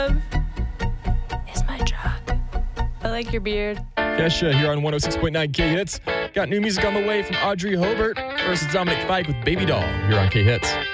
is my drug. I like your beard. Kesha here on 106.9 K-Hits. Got new music on the way from Audrey Hobart versus Dominic Fike with Baby Doll here on K-Hits.